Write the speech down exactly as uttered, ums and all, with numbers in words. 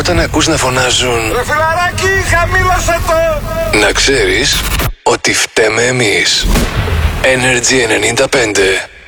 Όταν ακούς να φωνάζουν ρε φιλαράκι, χαμήλωσε το! Να ξέρεις ότι φταίμε εμείς. Energy ενενήντα πέντε.